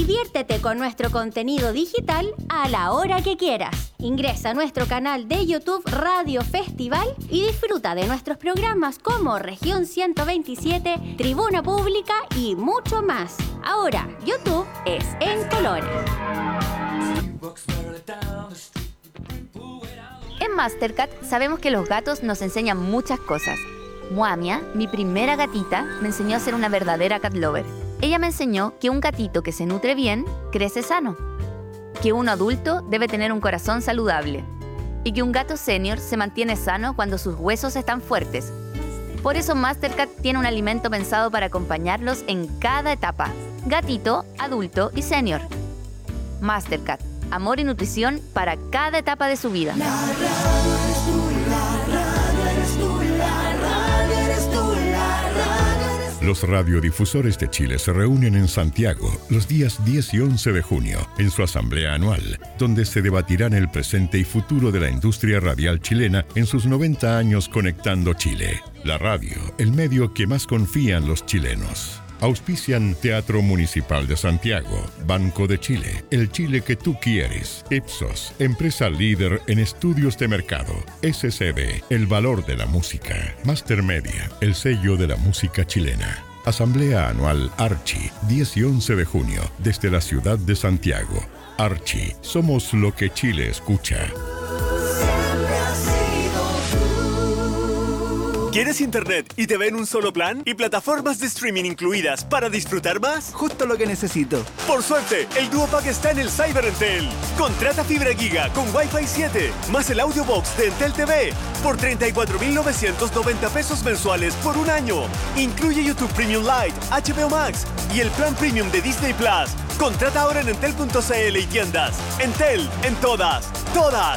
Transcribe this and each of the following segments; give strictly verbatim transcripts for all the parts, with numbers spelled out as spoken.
Diviértete con nuestro contenido digital a la hora que quieras. Ingresa a nuestro canal de YouTube Radio Festival y disfruta de nuestros programas como Región ciento veintisiete, Tribuna Pública y mucho más. Ahora, YouTube es en colores. En Mastercat sabemos que los gatos nos enseñan muchas cosas. Muamia, mi primera gatita, me enseñó a ser una verdadera cat lover. Ella me enseñó que un gatito que se nutre bien, crece sano. Que un adulto debe tener un corazón saludable. Y que un gato senior se mantiene sano cuando sus huesos están fuertes. Por eso Mastercat tiene un alimento pensado para acompañarlos en cada etapa. Gatito, adulto y senior. Mastercat, amor y nutrición para cada etapa de su vida. La radio eres tú, la radio eres tú, la radio eres tú, la radio eres tú. Los radiodifusores de Chile se reúnen en Santiago los días diez y once de junio en su asamblea anual, donde se debatirán el presente y futuro de la industria radial chilena en sus noventa años conectando Chile. La radio, el medio que más confían los chilenos. Auspician Teatro Municipal de Santiago, Banco de Chile, el Chile que tú quieres, Ipsos, empresa líder en estudios de mercado, S C B, el valor de la música, Master Media, el sello de la música chilena. Asamblea Anual Archi, diez y once de junio, desde la ciudad de Santiago. Archi, somos lo que Chile escucha. ¿Quieres internet y T V en un solo plan? ¿Y plataformas de streaming incluidas para disfrutar más? Justo lo que necesito. Por suerte, el Duo Pack está en el Cyber Entel. Contrata fibra giga con Wi-Fi siete, más el Audio Box de Entel T V por treinta y cuatro mil novecientos noventa pesos mensuales por un año. Incluye YouTube Premium Lite, H B O Max y el plan Premium de Disney Plus. Contrata ahora en entel punto c l y tiendas. Entel, en todas, todas.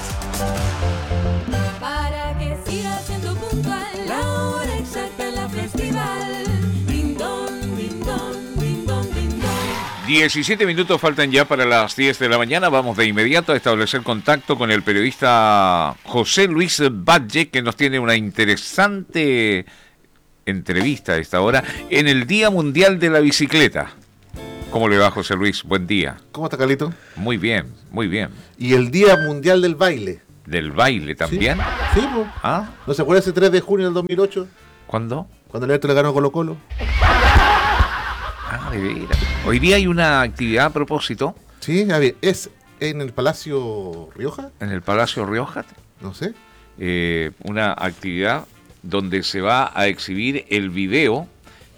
Para que siga siendo puntual, la hora exacta en la festival. Ding dong, ding dong, ding dong, ding dong. diecisiete minutos faltan ya para las diez de la mañana. Vamos de inmediato a establecer contacto con el periodista José Luis Batlle, que nos tiene una interesante entrevista a esta hora en el Día Mundial de la Bicicleta. ¿Cómo le va, José Luis? Buen día. ¿Cómo está, Carlito? Muy bien, muy bien. Y el Día Mundial del Baile. ¿Del baile también? Sí, sí, pues. ¿Ah? ¿No se acuerda ese tres de junio del dos mil ocho? ¿Cuándo? Cuando el Everton le ganó a Colo Colo. Ah, de veras. Hoy día hay una actividad a propósito. Sí, a ver, es en el Palacio Rioja. En el Palacio Rioja. No sé. Eh, una actividad donde se va a exhibir el video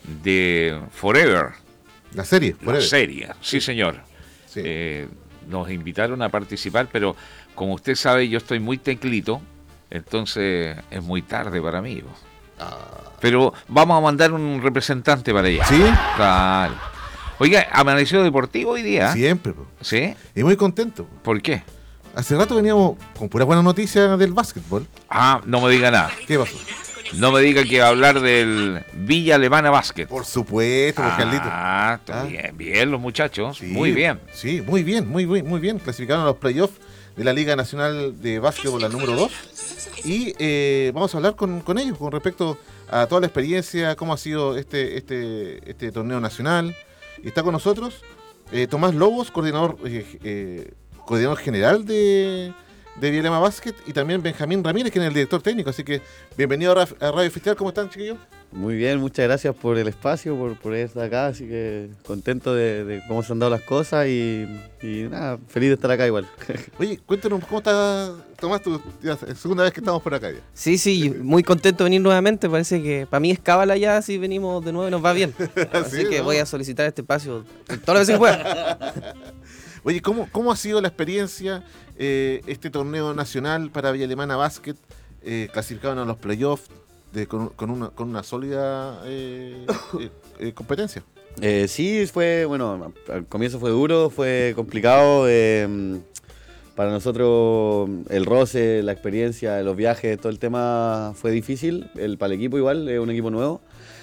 de Forever. La serie, Forever. La serie, sí, señor. Sí. Eh, nos invitaron a participar, pero como usted sabe, yo estoy muy teclito, entonces es muy tarde para mí. Ah. Pero vamos a mandar un representante para allá. ¿Sí? Claro. Oiga, ¿amaneció deportivo hoy día? Siempre, po. ¿Sí? Y muy contento. Po. ¿Por qué? Hace rato veníamos con pura buena noticia del básquetbol. Ah, no me diga nada. ¿Qué pasó? No me diga que va a hablar del Villa Alemana Básquet. Por supuesto, ah, Carlito. Ah, ah, bien, bien los muchachos. Sí, muy bien. Sí, muy bien, muy bien, muy bien. Clasificaron a los playoffs de la Liga Nacional de Básquetbol, la número dos. Y eh, vamos a hablar con, con ellos con respecto a toda la experiencia, cómo ha sido este, este, este torneo nacional. Y está con nosotros eh, Tomás Lobos, coordinador, eh, eh, coordinador general de... de Villalema Básquet, y también Benjamín Ramírez, que es el director técnico. Así que bienvenido a Radio Festival. ¿Cómo están, chiquillos? Muy bien, muchas gracias por el espacio, por, por estar acá, así que contento de, de cómo se han dado las cosas y, y nada, feliz de estar acá igual. Oye, cuéntanos, ¿cómo estás, Tomás? Tú, ya, es segunda vez que estamos por acá ya. Sí, sí, muy contento de venir nuevamente. Parece que para mí es cábala ya, si venimos de nuevo y nos va bien. Así ¿Sí, que no? voy a solicitar este espacio todas las veces que pueda. Oye, ¿cómo, ¿cómo ha sido la experiencia, eh, este torneo nacional para Villa Alemana Básquet? Eh, clasificaron a los playoffs de, con, con, una, con una sólida eh, eh, eh, competencia. Eh, sí, fue, bueno, al comienzo fue duro, fue complicado. Eh, para nosotros el roce, la experiencia, los viajes, todo el tema fue difícil. El, para el equipo igual, es un equipo nuevo.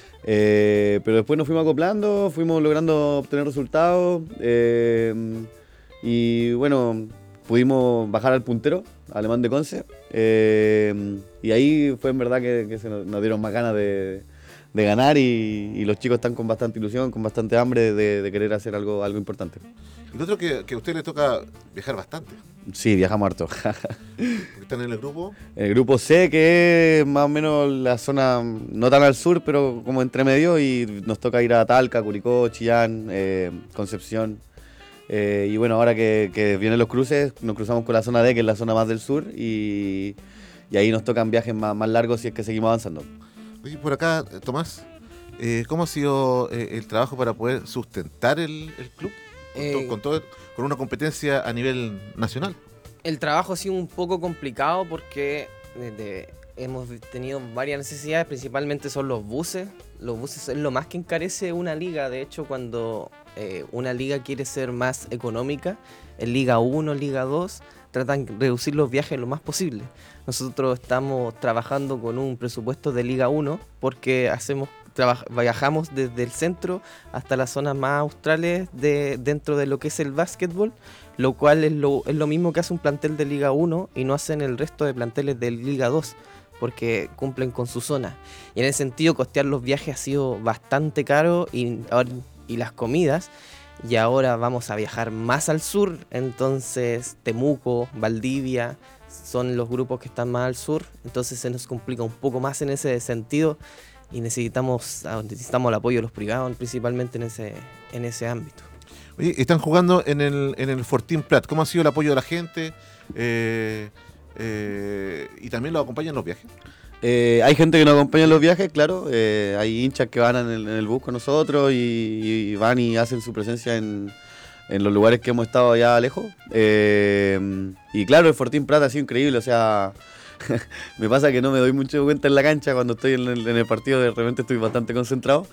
Eh, pero después nos fuimos acoplando, fuimos logrando obtener resultados. Eh, Y bueno, pudimos bajar al puntero, Alemán de Conce, eh, y ahí fue en verdad que, que se nos, nos dieron más ganas de, de ganar y, y los chicos están con bastante ilusión, con bastante hambre de, de querer hacer algo, algo importante. Y lo otro que, que a usted le toca viajar bastante. Sí, viajamos harto. ¿Están en el grupo? El grupo C, que es más o menos la zona, no tan al sur, pero como entre medio, y nos toca ir a Talca, Curicó, Chillán, eh, Concepción. Eh, y bueno, ahora que, que vienen los cruces, nos cruzamos con la zona D, que es la zona más del sur, y, y ahí nos tocan viajes más, más largos si es que seguimos avanzando. Oye, por acá, Tomás, eh, ¿cómo ha sido eh, el trabajo para poder sustentar el, el club? Con, Eh, to- con, todo, con una competencia a nivel nacional. El trabajo ha sido un poco complicado porque desde- hemos tenido varias necesidades, principalmente son los buses. Los buses es lo más que encarece una liga. De hecho, cuando eh, una liga quiere ser más económica, en Liga uno, Liga dos, tratan de reducir los viajes lo más posible. Nosotros estamos trabajando con un presupuesto de Liga uno porque hacemos traba- viajamos desde el centro hasta las zonas más australes de, dentro de lo que es el básquetbol, lo cual es lo, es lo mismo que hace un plantel de Liga uno y no hacen el resto de planteles de Liga dos, porque cumplen con su zona. Y en ese sentido, costear los viajes ha sido bastante caro y, ahora- y las comidas. Y ahora vamos a viajar más al sur, entonces Temuco, Valdivia son los grupos que están más al sur, entonces se nos complica un poco más en ese sentido y necesitamos, necesitamos el apoyo de los privados, principalmente en ese, en ese ámbito. Oye, están jugando en el, en el Fortín Prat. ¿Cómo ha sido el apoyo de la gente? Eh, eh, ¿Y también lo acompañan en los viajes? Eh, hay gente que nos acompaña en los viajes, claro. Eh, hay hinchas que van en el, en el bus con nosotros y, y van y hacen su presencia en, en los lugares que hemos estado allá lejos. Eh, y claro, el Fortín Prat ha sido increíble. O sea, me pasa que no me doy mucho cuenta en la cancha cuando estoy en el, en el partido. De repente estoy bastante concentrado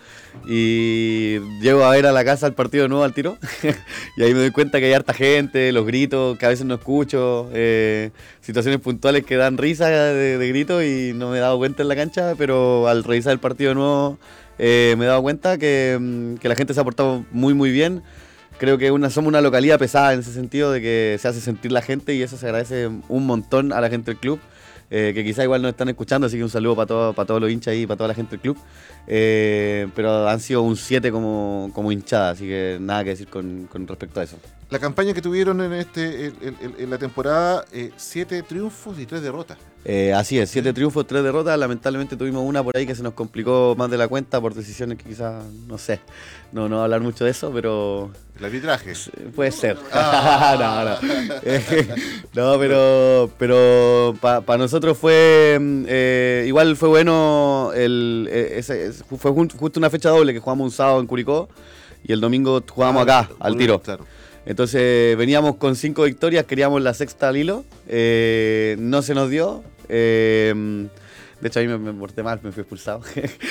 y llego a ver a la casa el partido de nuevo al tiro. Y ahí me doy cuenta que hay harta gente, los gritos que a veces no escucho, eh, situaciones puntuales que dan risa de, de gritos y no me he dado cuenta en la cancha, pero al revisar el partido de nuevo eh, me he dado cuenta que, que la gente se ha portado muy muy bien. Creo que una, somos una localidad pesada en ese sentido de que se hace sentir la gente y eso se agradece un montón a la gente del club. Eh, que quizá igual nos están escuchando, así que un saludo para todo, para todos los hinchas y para toda la gente del club. Eh, pero han sido un siete como, como hinchada, así que nada que decir con, con respecto a eso. La campaña que tuvieron en este en, en- en la temporada, eh, siete triunfos y tres derrotas. Eh, así es, siete triunfos, tres derrotas. Lamentablemente tuvimos una por ahí que se nos complicó más de la cuenta por decisiones que quizás, no sé, no, no voy a hablar mucho de eso, pero El arbitraje. puede ser. Ah. no, no. Eh, no, pero, pero para pa nosotros fue, eh, igual fue bueno, el, eh, ese, es- fue jun- justo una fecha doble que jugamos un sábado en Curicó y el domingo jugamos acá, al tiro. Claro. Entonces veníamos con cinco victorias, queríamos la sexta al hilo, eh, no se nos dio. eh, de hecho, a mí me, me porté mal, me fui expulsado.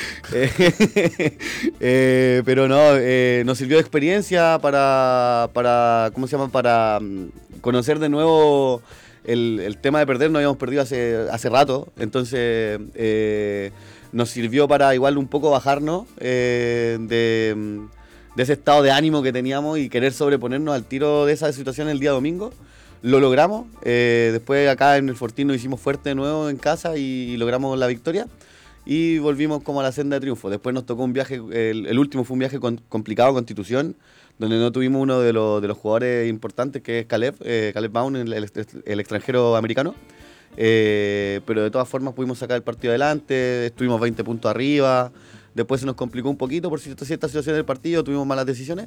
Eh, eh, pero no, eh, nos sirvió de experiencia para, para, ¿cómo se llama? Para mm, conocer de nuevo el, el tema de perder. Nos habíamos perdido hace, hace rato, entonces eh, nos sirvió para igual un poco bajarnos eh, de... mm, de ese estado de ánimo que teníamos y querer sobreponernos al tiro de esa situación el día domingo. Lo logramos. Eh, después acá en el Fortín nos hicimos fuerte de nuevo en casa y, y logramos la victoria. Y volvimos como a la senda de triunfo. Después nos tocó un viaje, el, el último fue un viaje con, complicado a Constitución, donde no tuvimos uno de, los de los jugadores importantes, que es Caleb, eh, Caleb Baum, el, el, el extranjero americano. Eh, pero de todas formas pudimos sacar el partido adelante, estuvimos veinte puntos arriba. Después se nos complicó un poquito por ciertas ciertas situaciones del partido, tuvimos malas decisiones,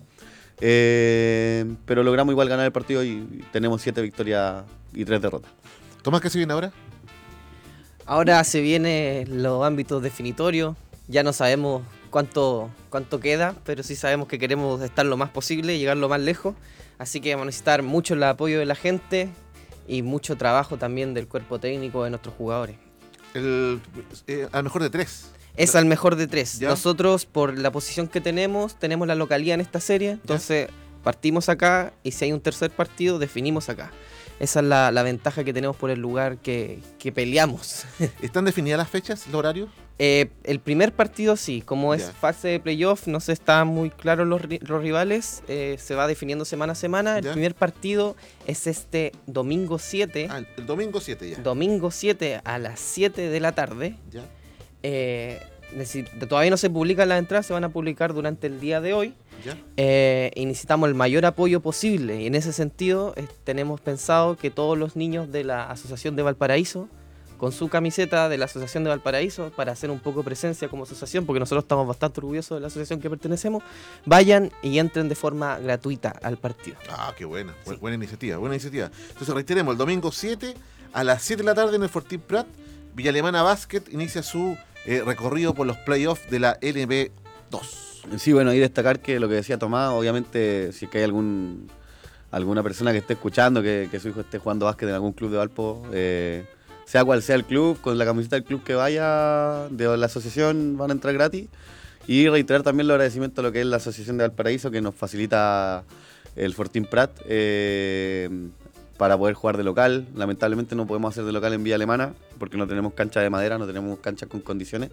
eh, pero logramos igual ganar el partido y tenemos siete victorias y tres derrotas. Tomás, ¿qué se viene ahora? Ahora se vienen los ámbitos definitorios, ya no sabemos cuánto, cuánto queda, pero sí sabemos que queremos estar lo más posible, llegar lo más lejos, así que vamos a necesitar mucho el apoyo de la gente y mucho trabajo también del cuerpo técnico de nuestros jugadores. El, eh, al mejor de tres. Es al mejor de tres. ¿Ya? Nosotros, por la posición que tenemos, tenemos la localía en esta serie, entonces partimos acá y si hay un tercer partido, definimos acá. Esa es la, la ventaja que tenemos por el lugar que, que peleamos. ¿Están definidas las fechas, los horarios? Eh, el primer partido sí, como es Ya. fase de playoff, no se están muy claros los, ri- los rivales, eh, se va definiendo semana a semana. El Ya. primer partido es este domingo siete, Ah, el domingo siete ya. domingo siete a las siete de la tarde. Ya. Eh, necesi- todavía no se publican las entradas, se van a publicar durante el día de hoy. ¿Ya? Eh, y necesitamos el mayor apoyo posible. Y en ese sentido, eh, tenemos pensado que todos los niños de la Asociación de Valparaíso, con su camiseta de la Asociación de Valparaíso, para hacer un poco de presencia como asociación, porque nosotros estamos bastante orgullosos de la asociación que pertenecemos, vayan y entren de forma gratuita al partido. Ah, qué buena. Bu- Sí. Buena iniciativa, buena iniciativa. Entonces, reiteremos, el domingo siete a las siete de la tarde en el Fortín Prat, Villa Alemana Basket inicia su eh, recorrido por los playoffs de la N B dos. Sí, bueno, ahí destacar que lo que decía Tomás, obviamente, si es que hay algún alguna persona que esté escuchando que, que su hijo esté jugando básquet en algún club de Valpo, eh, sea cual sea el club, con la camiseta del club que vaya, de la asociación, van a entrar gratis. Y reiterar también los agradecimientos a lo que es la Asociación de Valparaíso, que nos facilita el Fortín Prat eh, para poder jugar de local. Lamentablemente no podemos hacer de local en Villa Alemana, porque no tenemos cancha de madera, no tenemos canchas con condiciones.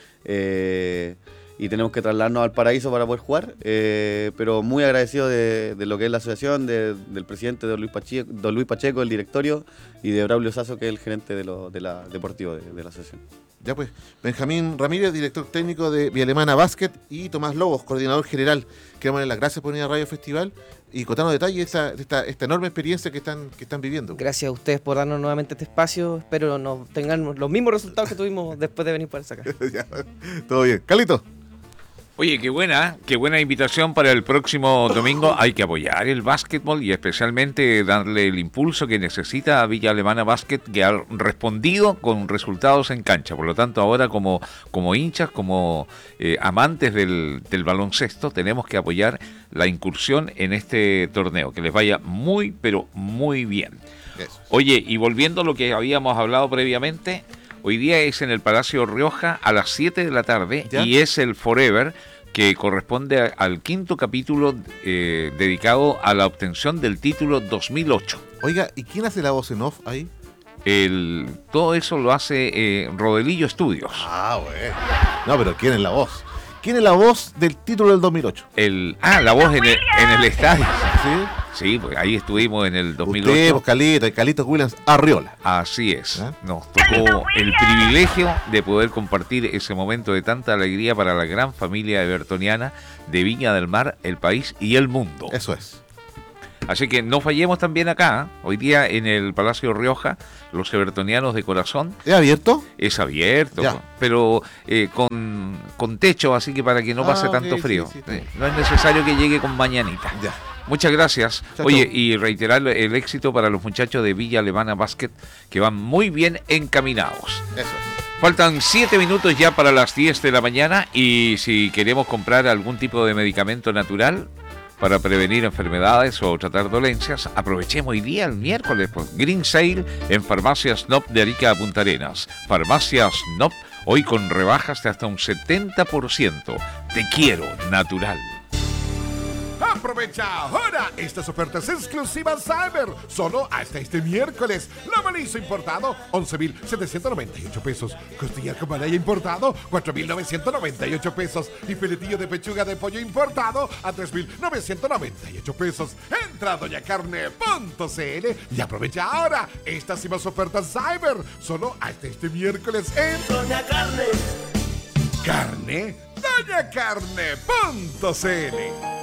Eh, y tenemos que trasladarnos al Paraíso para poder jugar, eh, pero muy agradecido de, de lo que es la asociación, de- del presidente don Luis, Pacheco, don Luis Pacheco, el directorio, y de Braulio Sasso, que es el gerente de, lo, de la deportivo de, de la asociación. Ya pues, Benjamín Ramírez, director técnico de Villa Alemana Basket, y Tomás Lobos, coordinador general. Queremos darle las gracias por venir a Radio Festival y contarnos detalles de esta, de esta, esta enorme experiencia que están, que están viviendo. Gracias a ustedes por darnos nuevamente este espacio. Espero nos tengan los mismos resultados que tuvimos después de venir para acá. Ya, todo bien. Carlito. Oye, qué buena, qué buena invitación para el próximo domingo. Hay que apoyar el básquetbol y especialmente darle el impulso que necesita a Villa Alemana Basket, que ha respondido con resultados en cancha. Por lo tanto, ahora como, como hinchas, como eh, amantes del, del baloncesto, tenemos que apoyar la incursión en este torneo. Que les vaya muy, pero muy bien. Eso. Oye, y volviendo a lo que habíamos hablado previamente, hoy día es en el Palacio Rioja a las siete de la tarde. ¿Ya? Y es el Forever, que corresponde a- al quinto capítulo eh, dedicado a la obtención del título dos mil ocho. Oiga, ¿y quién hace la voz en off ahí? El, todo eso lo hace eh, Rodelillo Studios. Ah, bueno. No, pero ¿quién es la voz? ¿Quién es la voz del título del dos mil ocho? El, ah, la voz en el, en el estadio. ¿Sí? Sí, pues ahí estuvimos en el dos mil Usted, ocho. pues, Calito, y Calito Williams Arriola. Así es. ¿Ah? Nos tocó el privilegio de poder compartir ese momento de tanta alegría para la gran familia evertoniana de Viña del Mar, el país y el mundo. Eso es. Así que no fallemos también acá. ¿eh? Hoy día en el Palacio Rioja, los evertonianos de corazón, ¿Es abierto? es abierto, Ya. pero eh, con, con techo, así que para que no Ah, pase ok, tanto sí, frío. sí, sí. Eh, No es necesario que llegue con mañanita. Ya. Muchas gracias. Chao, Oye, chao. y reiterar el éxito para los muchachos de Villa Alemana Basket, que van muy bien encaminados. Eso es. Faltan siete minutos ya para las diez de la mañana y si queremos comprar algún tipo de medicamento natural para prevenir enfermedades o tratar dolencias, aprovechemos hoy día, el miércoles, pues, Green Sale en Farmacias Snop de Arica a Punta Arenas. Farmacias Snop, hoy con rebajas de hasta un setenta por ciento. Te quiero, natural. Aprovecha ahora estas ofertas exclusivas Cyber, solo hasta este miércoles. Lomo liso importado, once mil setecientos noventa y ocho pesos. Costilla con malaya importado, cuatro mil novecientos noventa y ocho pesos. Y filetillo de pechuga de pollo importado a tres mil novecientos noventa y ocho pesos. Entra a doña carne punto c l y aprovecha ahora estas y más ofertas Cyber, solo hasta este miércoles en Doña Carne. Carne, doña carne punto c l.